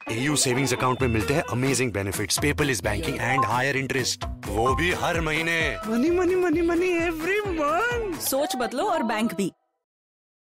AU savings account में मिलते हैं amazing benefits, paperless banking and higher interest, वो भी हर महीने। Money money money money every month. सोच बदलो और बैंक भी।